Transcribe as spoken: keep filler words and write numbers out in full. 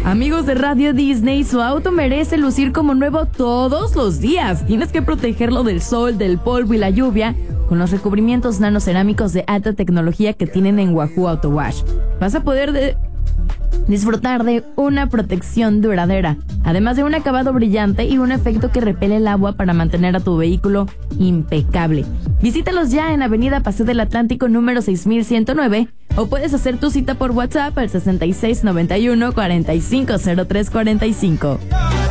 Amigos de Radio Disney, su auto merece lucir como nuevo todos los días. Tienes que protegerlo del sol, del polvo y la lluvia con los recubrimientos nanocerámicos de alta tecnología que tienen en Wahoo Auto Wash. Vas a poder de... disfrutar de una protección duradera, además de un acabado brillante y un efecto que repele el agua para mantener a tu vehículo impecable. Visítalos ya en Avenida Paseo del Atlántico número seis mil ciento nueve o puedes hacer tu cita por WhatsApp al sesenta y seis noventa y uno cuarenta y cinco cero tres cuarenta y cinco.